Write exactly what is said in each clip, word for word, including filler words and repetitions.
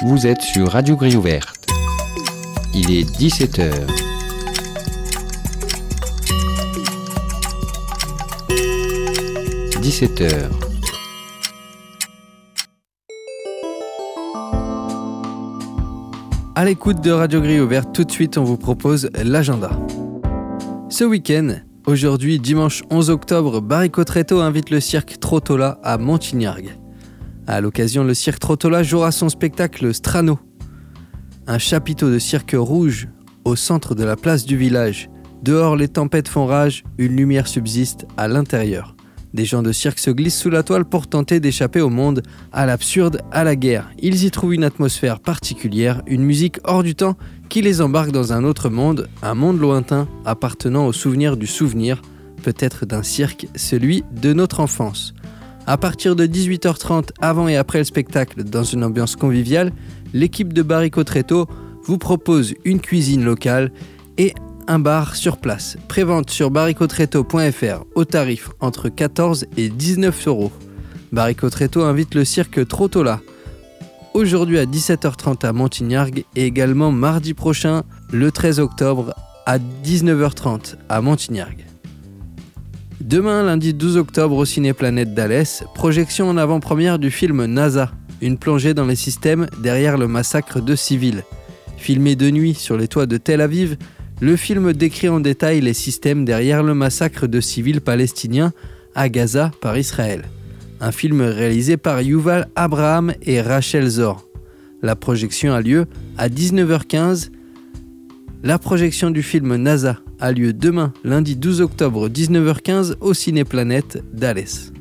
Vous êtes sur Radio Grille Ouverte. Il est dix-sept heures. dix-sept heures. À l'écoute de Radio Grille Ouverte, tout de suite on vous propose l'agenda. Ce week-end, aujourd'hui dimanche onze octobre, Baricot Tréteau invite le cirque Trottola à Montignargues. À l'occasion, le cirque Trottola jouera son spectacle Strano, un chapiteau de cirque rouge au centre de la place du village. Dehors, les tempêtes font rage, une lumière subsiste à l'intérieur. Des gens de cirque se glissent sous la toile pour tenter d'échapper au monde, à l'absurde, à la guerre. Ils y trouvent une atmosphère particulière, une musique hors du temps qui les embarque dans un autre monde, un monde lointain appartenant au souvenir du souvenir, peut-être d'un cirque, celui de notre enfance. À partir de dix-huit heures trente, avant et après le spectacle, dans une ambiance conviviale, l'équipe de Baricot Tréteau vous propose une cuisine locale et un bar sur place. Prévente sur baricot tréteau point f r au tarif entre quatorze et dix-neuf euros. Baricot Tréteau invite le cirque Trottola aujourd'hui à dix-sept heures trente à Montignargues et également mardi prochain, le treize octobre à dix-neuf heures trente à Montignargues. Demain, lundi douze octobre, au Ciné-Planète d'Alès, projection en avant-première du film NASA, une plongée dans les systèmes derrière le massacre de civils. Filmé de nuit sur les toits de Tel Aviv, le film décrit en détail les systèmes derrière le massacre de civils palestiniens à Gaza par Israël. Un film réalisé par Yuval Abraham et Rachel Zor. La projection a lieu à dix-neuf heures quinze. La projection du film NASA a lieu demain, lundi douze octobre, dix-neuf heures quinze, au Ciné-Planète d'Alès.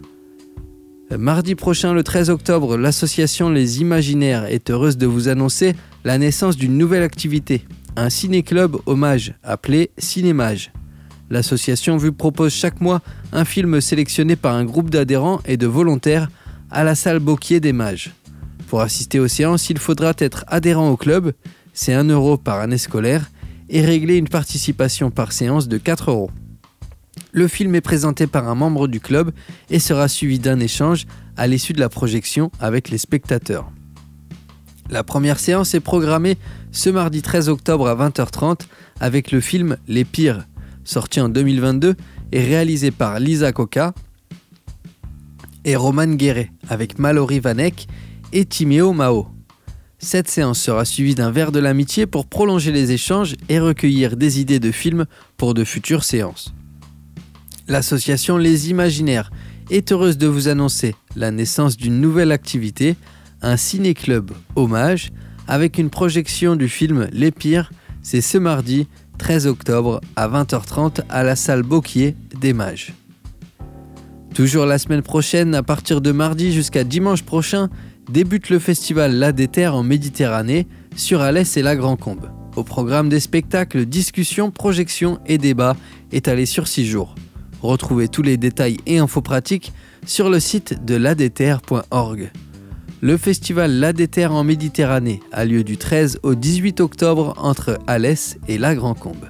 Mardi prochain, le treize octobre, l'association Les Imaginaires est heureuse de vous annoncer la naissance d'une nouvelle activité, un ciné-club hommage appelé Cinémage. L'association vous propose chaque mois un film sélectionné par un groupe d'adhérents et de volontaires à la salle Beauquier des Mages. Pour assister aux séances, il faudra être adhérent au club, c'est un euro par année scolaire, et régler une participation par séance de quatre euros. Le film est présenté par un membre du club et sera suivi d'un échange à l'issue de la projection avec les spectateurs. La première séance est programmée ce mardi treize octobre à vingt heures trente avec le film Les Pires, sorti en deux mille vingt-deux et réalisé par Lisa Coca et Roman Guéret, avec Mallory Vanek et Timéo Mao. Cette séance sera suivie d'un verre de l'amitié pour prolonger les échanges et recueillir des idées de films pour de futures séances. L'association Les Imaginaires est heureuse de vous annoncer la naissance d'une nouvelle activité, un ciné-club hommage, avec une projection du film Les Pires, c'est ce mardi treize octobre à vingt heures trente à la salle Beauquier des Mages. Toujours la semaine prochaine, à partir de mardi jusqu'à dimanche prochain, débute le festival La Déterre en Méditerranée sur Alès et la Grand-Combe. Au programme des spectacles, discussions, projections et débats étalés sur six jours. Retrouvez tous les détails et infos pratiques sur le site de ladéterre point org. Le festival La Déterre en Méditerranée a lieu du treize au dix-huit octobre entre Alès et la Grand-Combe.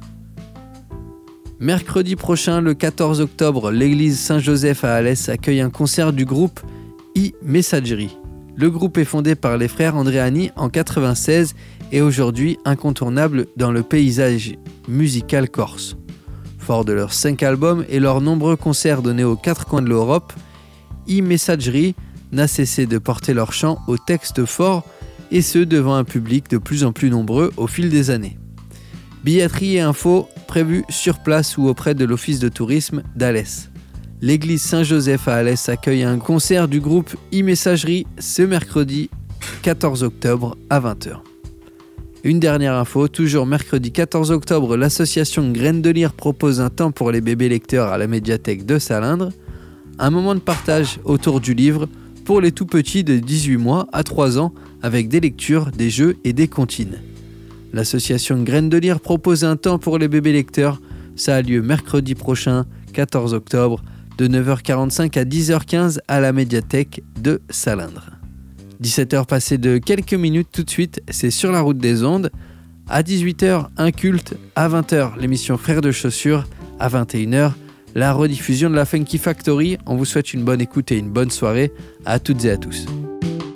Mercredi prochain, le quatorze octobre, l'église Saint-Joseph à Alès accueille un concert du groupe e-Messagerie. Le groupe est fondé par les frères Andréani en quatre-vingt-seize et aujourd'hui incontournable dans le paysage musical corse. Fort de leurs cinq albums et leurs nombreux concerts donnés aux quatre coins de l'Europe, e-Messagerie n'a cessé de porter leur chant aux textes forts et ce devant un public de plus en plus nombreux au fil des années. Billetterie et infos prévues sur place ou auprès de l'office de tourisme d'Alès. L'église Saint-Joseph à Alès accueille un concert du groupe e-Messagerie ce mercredi quatorze octobre à vingt heures. Une dernière info, toujours mercredi quatorze octobre, l'association Graines de Lire propose un temps pour les bébés lecteurs à la médiathèque de Salindre, un moment de partage autour du livre pour les tout petits de dix-huit mois à trois ans avec des lectures, des jeux et des comptines. L'association Graines de Lire propose un temps pour les bébés lecteurs, ça a lieu mercredi prochain, quatorze octobre, de neuf heures quarante-cinq à dix heures quinze à la médiathèque de Salindre. dix-sept heures passées de quelques minutes tout de suite, c'est Sur la route des ondes. À dix-huit heures, un culte. À vingt heures, l'émission Frères de chaussures. À vingt et une heures, la rediffusion de la Funky Factory. On vous souhaite une bonne écoute et une bonne soirée à toutes et à tous.